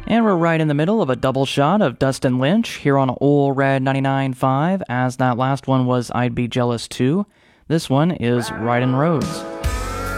And we're right in the middle of a double shot of Dustin Lynch here on Ol' Red 99.5, as that last one was I'd Be Jealous Too. This one is Ridin' Roads.